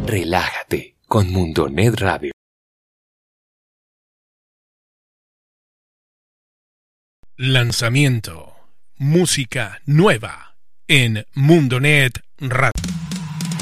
Relájate con Mundonet Radio. Lanzamiento. Música nueva en Mundonet Radio.